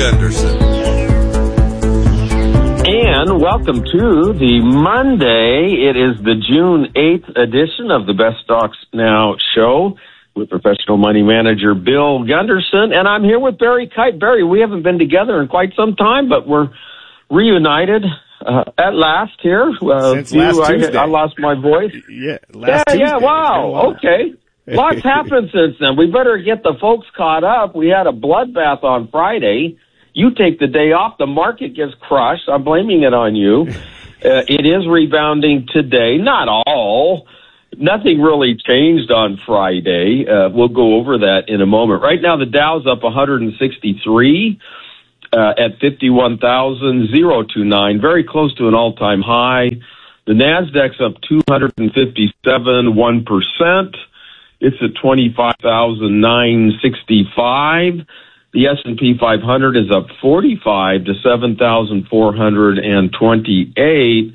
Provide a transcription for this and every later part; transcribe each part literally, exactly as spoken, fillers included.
Gunderson. And welcome to the Monday. It is the June eighth edition of the Best Stocks Now show with professional money manager Bill Gunderson. And I'm here with Barry Kite. Barry, we haven't been together in quite some time, but we're reunited uh, at last here. Uh, Since last you, Tuesday. I, I lost my voice. Yeah, last yeah, Tuesday. yeah, wow, okay. Lots happened since then. We better get the folks caught up. We had a bloodbath on Friday. You take the day off, the market gets crushed. I'm blaming it on you. Uh, it is rebounding today. Not all. Nothing really changed on Friday. Uh, we'll go over that in a moment. Right now, the Dow's up one hundred sixty-three uh, at fifty-one thousand twenty-nine, very close to an all-time high. The Nasdaq's up two hundred fifty-seven, one percent. It's at twenty-five thousand nine hundred sixty-five. The S and P five hundred is up forty-five to seven thousand four hundred twenty-eight.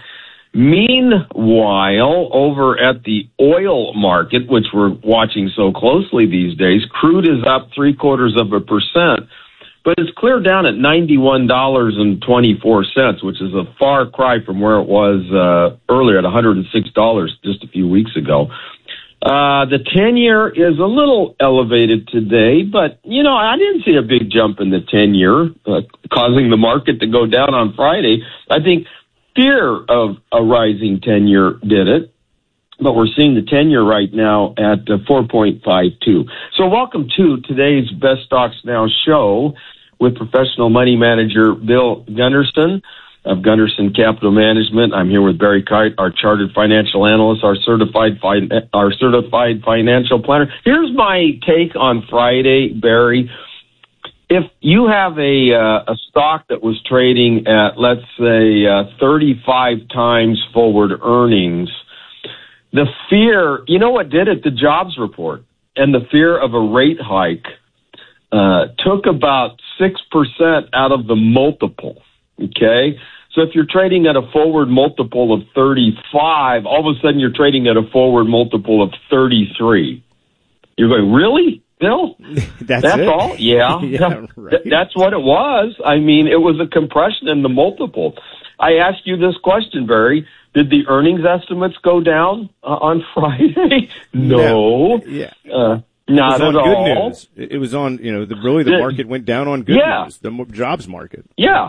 Meanwhile, over at the oil market, which we're watching so closely these days, crude is up three quarters of a percent, but it's clear down at ninety-one dollars and twenty-four cents, which is a far cry from where it was uh, earlier at one hundred six dollars just a few weeks ago. Uh, the ten-year is a little elevated today, but, you know, I didn't see a big jump in the ten-year, uh, causing the market to go down on Friday. I think fear of a rising ten-year did it, but we're seeing the ten-year right now at uh, four point five two. So welcome to today's Best Stocks Now show with professional money manager Bill Gunderson of Gunderson Capital Management. I'm here with Barry Kite, our chartered financial analyst, our certified fi- our certified financial planner. Here's my take on Friday, Barry. If you have a uh, a stock that was trading at, let's say, uh, thirty-five times forward earnings, the fear, you know what did it? The jobs report and the fear of a rate hike uh, took about six percent out of the multiple, okay? So if you're trading at a forward multiple of thirty-five, all of a sudden you're trading at a forward multiple of thirty-three. You're going, really, Bill? That's, That's it? all? Yeah. yeah right. That's what it was. I mean, it was a compression in the multiple. I asked you this question, Barry. Did the earnings estimates go down uh, on Friday? No. no. Yeah. Uh, not it was at on good all. News. It was on, you know, the, really the market went down on good yeah. news, the jobs market. Yeah.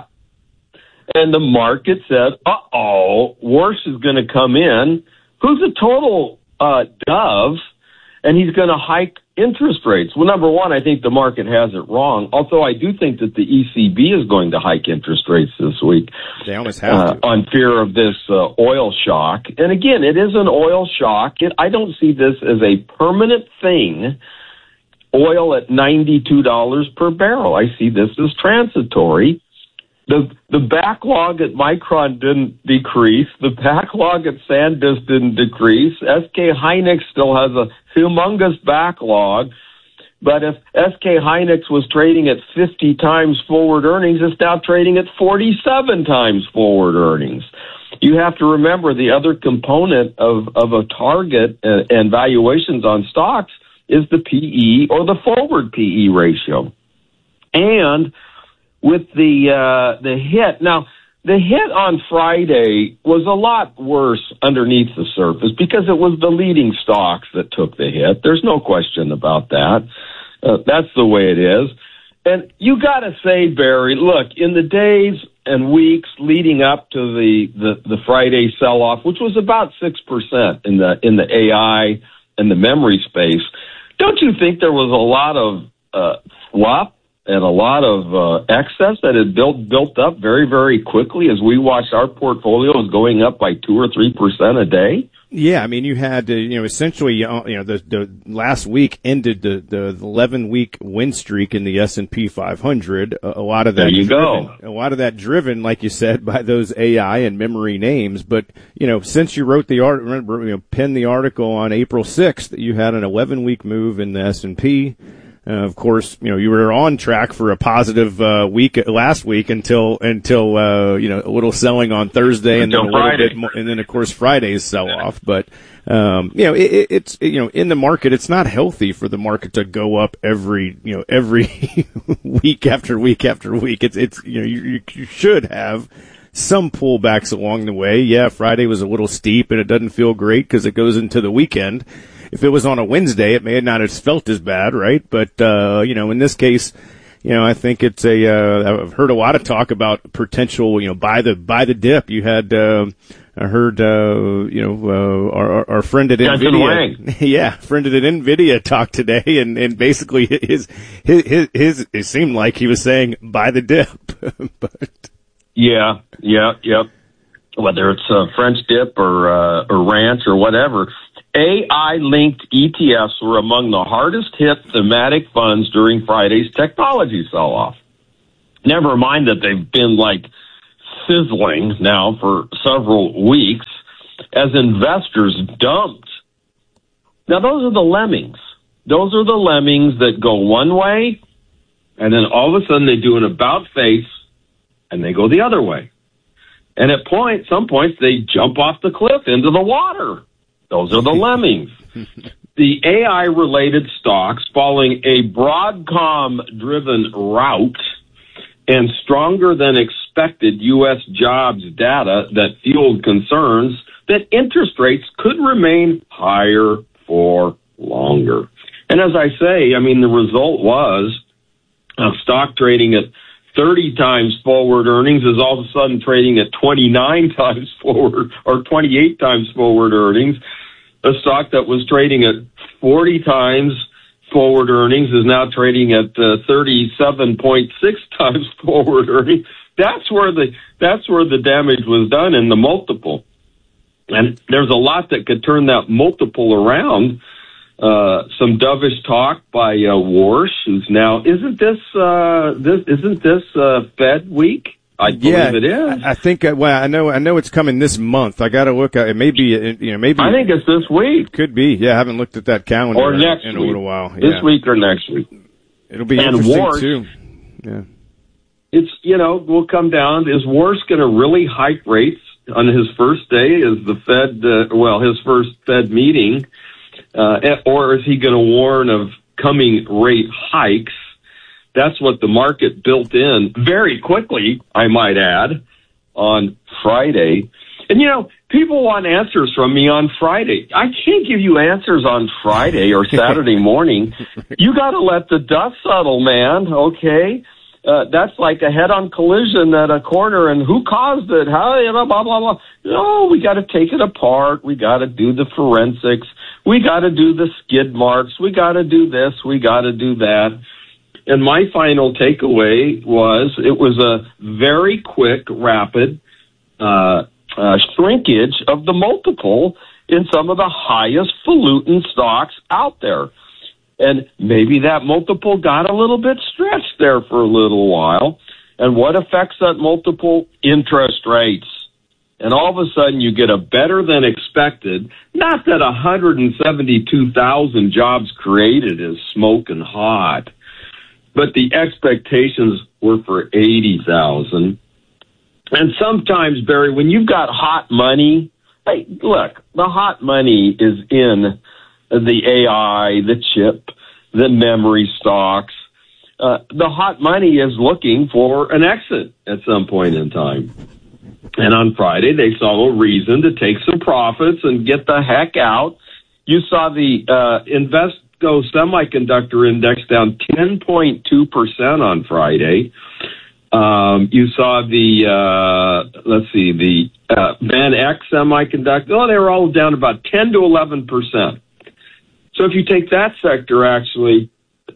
And the market said, uh-oh, worse is going to come in. Who's a total uh, dove? And he's going to hike interest rates. Well, number one, I think the market has it wrong. Although I do think that the E C B is going to hike interest rates this week. They almost have uh, to. On fear of this uh, oil shock. And again, it is an oil shock. It, I don't see this as a permanent thing. Oil at ninety-two dollars per barrel. I see this as transitory. The the backlog at Micron didn't decrease. The backlog at SanDisk didn't decrease. S K Hynix still has a humongous backlog. But if S K Hynix was trading at fifty times forward earnings, it's now trading at forty-seven times forward earnings. You have to remember the other component of, of a target and, and valuations on stocks is the P E or the forward P E ratio. And with the uh, the hit. Now, the hit on Friday was a lot worse underneath the surface because it was the leading stocks that took the hit. There's no question about that. Uh, that's the way it is. And you got to say, Barry, look, in the days and weeks leading up to the, the, the Friday sell-off, which was about six percent in the in the A I and the memory space, don't you think there was a lot of uh, fluff and a lot of uh, excess that had built built up very, very quickly as we watched our portfolios going up by two or three percent a day? Yeah, I mean, you had, uh, you know, essentially, you know, the, the last week ended the, the eleven week win streak in the S and P five hundred. A, a lot of that, there you driven, go. A lot of that driven, like you said, by those A I and memory names. But, you know, since you wrote the art, remember, you know, penned the article on April sixth, you had an eleven week move in the S and P. Uh, of course, you know, you were on track for a positive uh, week last week until until uh, you know, a little selling on Thursday and until then a little Friday. bit more, and then of course Friday's sell off. But um, you know, it, it's you know, in the market, it's not healthy for the market to go up every you know every week after week after week. It's it's you know you, you should have some pullbacks along the way. Yeah, Friday was a little steep and it doesn't feel great because it goes into the weekend. If it was on a Wednesday, it may not have felt as bad, right? But, uh, you know, in this case, you know, I think it's a, uh, I've heard a lot of talk about potential, you know, buy the, buy the dip. You had, uh, I heard, uh, you know, uh, our, our friend at Jensen NVIDIA. Wang. Yeah, friend at NVIDIA talked today and, and basically his, his, his, his, it seemed like he was saying buy the dip. But. Yeah, yeah, yep. Whether it's a French dip or, uh, or ranch or whatever. A I-linked E T Fs were among the hardest hit thematic funds during Friday's technology sell-off. Never mind that they've been like sizzling now for several weeks as investors dumped. Now, those are the lemmings. Those are the lemmings that go one way, and then all of a sudden they do an about-face, and they go the other way. And at point, some points, they jump off the cliff into the water. Those are the lemmings. The A I-related stocks following a Broadcom-driven rout and stronger than expected U S jobs data that fueled concerns that interest rates could remain higher for longer. And as I say, I mean, the result was a stock trading at thirty times forward earnings is all of a sudden trading at twenty-nine times forward or twenty-eight times forward earnings. A stock that was trading at forty times forward earnings is now trading at uh, thirty-seven point six times forward earnings. That's where the that's where the damage was done in the multiple. And there's a lot that could turn that multiple around. Uh, some dovish talk by uh, Warsh, who's now isn't this uh, this isn't this uh, Fed week? I believe yeah, it is. I think. Uh, well, I know. I know it's coming this month. I got to look at it. Maybe you know. Maybe I think it's this week. Could be. Yeah, I haven't looked at that calendar or next in, in week. a little while. This yeah. week or next week. It'll be and interesting Warsh, too. Yeah. It's you know we'll come down. Is Warsh going to really hike rates on his first day? Is the Fed uh, well his first Fed meeting? Uh, or is he going to warn of coming rate hikes? That's what the market built in very quickly, I might add, on Friday. And, you know, people want answers from me on Friday. I can't give you answers on Friday or Saturday morning. You got to let the dust settle, man, okay? Uh, that's like a head-on collision at a corner, and who caused it? How, you know, blah, blah, blah. No, we got to take it apart. We got to do the forensics. We got to do the skid marks. We got to do this. We got to do that. And my final takeaway was it was a very quick, rapid uh, uh, shrinkage of the multiple in some of the highest falutin stocks out there. And maybe that multiple got a little bit stretched there for a little while. And what affects that multiple? Interest rates. And all of a sudden you get a better than expected, not that one hundred seventy-two thousand jobs created is smoking hot, but the expectations were for eighty thousand. And sometimes, Barry, when you've got hot money, hey, look, the hot money is in the A I, the chip, the memory stocks. Uh, the hot money is looking for an exit at some point in time. And on Friday, they saw a reason to take some profits and get the heck out. You saw the uh, Invesco Semiconductor Index down ten point two percent on Friday. Um, you saw the, uh, let's see, the uh, Van Eck Semiconductor. Oh, they were all down about ten to eleven percent. So if you take that sector, actually,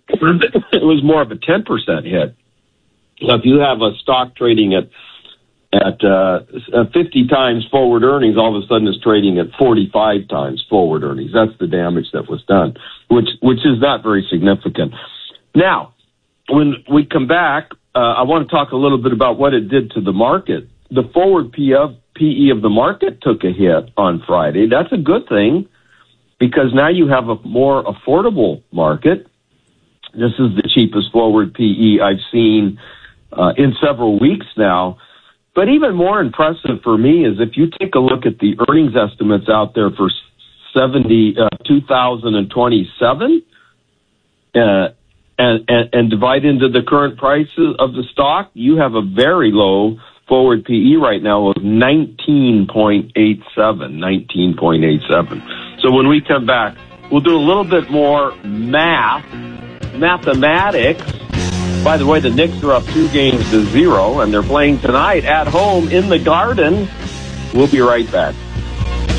it was more of a ten percent hit. So if you have a stock trading at at uh, fifty times forward earnings, all of a sudden it's trading at forty-five times forward earnings. That's the damage that was done, which which is not very significant. Now, when we come back, uh, I want to talk a little bit about what it did to the market. The forward P E of the market took a hit on Friday. That's a good thing, because now you have a more affordable market. This is the cheapest forward P E I've seen uh, in several weeks now. But even more impressive for me is if you take a look at the earnings estimates out there for seventy, uh, two thousand twenty-seven, uh, and, and, and divide into the current prices of the stock, you have a very low forward P E right now of nineteen point eight seven, nineteen point eight seven. So when we come back, we'll do a little bit more math, mathematics. By the way, the Knicks are up two games to zero, and they're playing tonight at home in the Garden. We'll be right back.